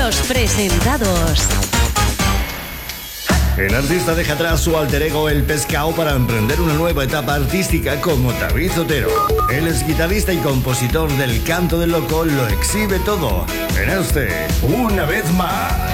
los presentados. El artista deja atrás su alter ego El Pescao para emprender una nueva etapa artística como David Otero. Él es guitarrista y compositor del Canto del Loco, lo exhibe todo en este Una Vez Más.